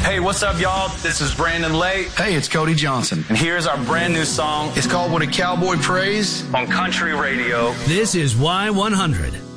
Hey, what's up, y'all? This is Brandon Lake. Hey, it's Cody Johnson. And here's our brand new song. It's called What a Cowboy Prays on Country Radio. This is Y100.